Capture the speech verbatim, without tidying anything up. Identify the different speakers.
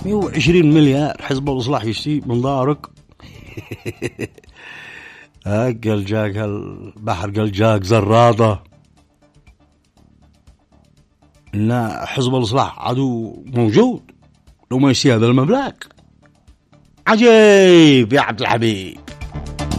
Speaker 1: مئة وعشرين مليار حزب الإصلاح يشتي من دارك. قال جاك البحر، قال جاك زرادة. لا، حزب الإصلاح عدو موجود لو ما يسي هذا المبلغ. عجيب يا عبد الحبيب.